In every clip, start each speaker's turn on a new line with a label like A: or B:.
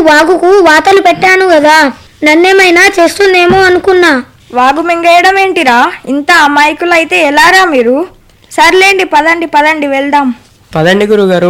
A: వాగుకు వాతలు పెట్టాను కదా, నన్నేమైనా చేస్తుందేమో అనుకున్నా.
B: వాగు మింగేయడం ఏంటిరా? ఇంత అమాయకులైతే ఎలారా మీరు? సర్లేండి, పదండి పదండి వెళ్దాం.
C: పదండి గురుగారు.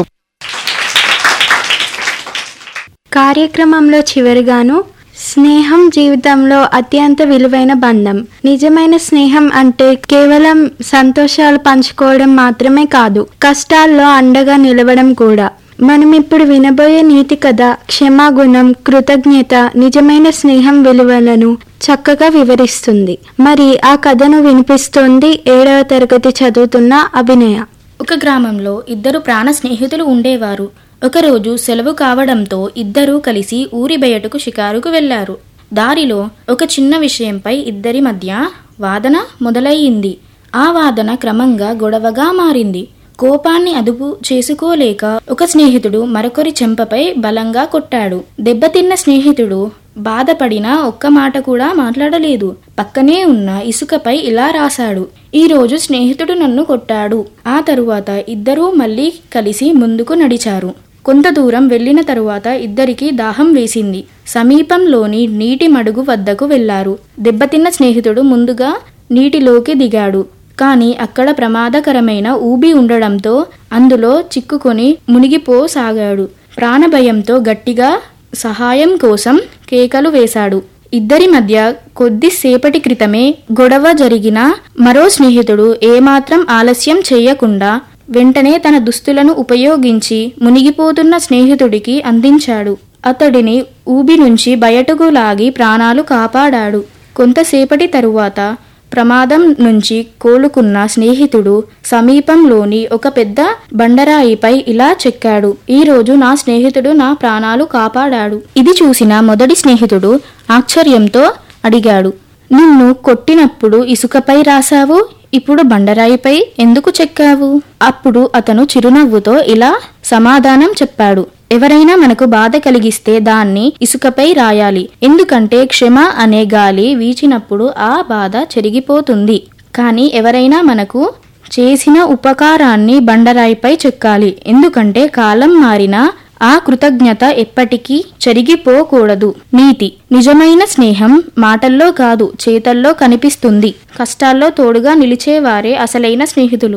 D: కార్యక్రమంలో చివరిగాను, స్నేహం జీవితంలో అత్యంత విలువైన బంధం. నిజమైన స్నేహం అంటే కేవలం సంతోషాలు పంచుకోవడం మాత్రమే కాదు, కష్టాల్లో అండగా నిలవడం కూడా. మనం ఇప్పుడు వినబోయే నీతి కథ క్షమాగుణం, కృతజ్ఞత, నిజమైన స్నేహం విలువలను చక్కగా వివరిస్తుంది. మరి ఆ కథను వినిపిస్తోంది 7వ తరగతి చదువుతున్న అభినయ.
E: ఒక గ్రామంలో ఇద్దరు ప్రాణ స్నేహితులు ఉండేవారు. ఒకరోజు సెలవు కావడంతో ఇద్దరూ కలిసి ఊరి బయటకు షికారుకు వెళ్లారు. దారిలో ఒక చిన్న విషయంపై ఇద్దరి మధ్య వాదన మొదలయ్యింది. ఆ వాదన క్రమంగా గొడవగా మారింది. కోపాన్ని అదుపు చేసుకోలేక ఒక స్నేహితుడు మరొకరి చెంపపై బలంగా కొట్టాడు. దెబ్బతిన్న స్నేహితుడు బాధపడినా ఒక్క మాట కూడా మాట్లాడలేదు. పక్కనే ఉన్న ఇసుకపై ఇలా రాశాడు: ఈ రోజు స్నేహితుడు నన్ను కొట్టాడు. ఆ తరువాత ఇద్దరూ మళ్ళీ కలిసి ముందుకు నడిచారు. కొంత దూరం వెళ్లిన తరువాత ఇద్దరికీ దాహం వేసింది. సమీపంలోని నీటి మడుగు వద్దకు వెళ్లారు. దెబ్బతిన్న స్నేహితుడు ముందుగా నీటిలోకి దిగాడు. కానీ అక్కడ ప్రమాదకరమైన ఊబి ఉండడంతో అందులో చిక్కుకొని మునిగిపోసాగాడు. ప్రాణభయంతో గట్టిగా సహాయం కోసం కేకలు వేశాడు. ఇద్దరి మధ్య కొద్దిసేపటి క్రితమే గొడవ జరిగిన మరో స్నేహితుడు ఏమాత్రం ఆలస్యం చేయకుండా వెంటనే తన దుస్తులను ఉపయోగించి మునిగిపోతున్న స్నేహితుడికి అందించాడు. అతడిని ఊబి నుంచి బయటకు లాగి ప్రాణాలు కాపాడాడు. కొంతసేపటి తరువాత ప్రమాదం నుంచి కోలుకున్న స్నేహితుడు సమీపంలోని ఒక పెద్ద బండరాయిపై ఇలా చెక్కాడు: ఈ రోజు నా స్నేహితుడు నా ప్రాణాలు కాపాడాడు. ఇది చూసిన మొదటి స్నేహితుడు ఆశ్చర్యంతో అడిగాడు: నిన్ను కొట్టినప్పుడు ఇసుకపై రాశావు, ఇప్పుడు బండరాయిపై ఎందుకు చెక్కావు? అప్పుడు అతను చిరునవ్వుతో ఇలా సమాధానం చెప్పాడు: ఎవరైనా మనకు బాధ కలిగిస్తే దాన్ని ఇసుకపై రాయాలి. ఎందుకంటే క్షమ అనే గాలి వీచినప్పుడు ఆ బాధ చెరిగిపోతుంది. కానీ ఎవరైనా మనకు చేసిన ఉపకారాన్ని బండరాయిపై చెక్కాలి. ఎందుకంటే కాలం మారినా ఆ కృతజ్ఞత ఎప్పటికీ చెరిగిపోకూడదు. నీతి: నిజమైన స్నేహం మాటల్లో కాదు, చేతల్లో కనిపిస్తుంది. కష్టాల్లో తోడుగా నిలిచేవారే అసలైన స్నేహితులు.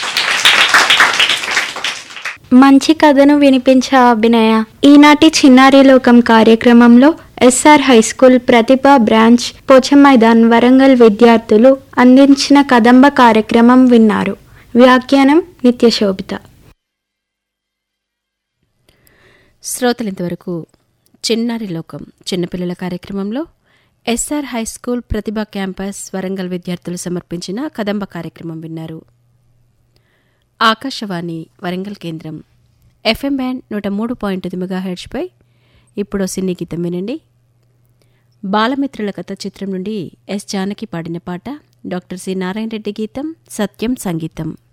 D: మంచి కథను వినిపించే అభినయ. ఈనాటి చిన్నారి లోకం కార్యక్రమంలో ఎస్ఆర్ హైస్కూల్ ప్రతిభ బ్రాంచ్ పోచమైదాన్ వరంగల్ విద్యార్థులు అందించిన కదంబ కార్యక్రమం విన్నారు. వ్యాఖ్యానం నిత్యశోభిత.
F: శ్రోతలింతవరకు చిన్నారి లోకం చిన్నపిల్లల కార్యక్రమంలో ఎస్ఆర్ హైస్కూల్ ప్రతిభ క్యాంపస్ వరంగల్ విద్యార్థులు సమర్పించిన కదంబ కార్యక్రమం విన్నారు. ఆకాశవాణి వరంగల్ కేంద్రం FM బ్యాండ్ 103.9 మెగాహెర్ట్జ్పై ఇప్పుడు సినీ గీతం వినండి. బాలమిత్రుల కథ చిత్రం నుండి ఎస్ జానకి పాడిన పాట, డాక్టర్ సి నారాయణ రెడ్డి గీతం, సత్యం సంగీతం.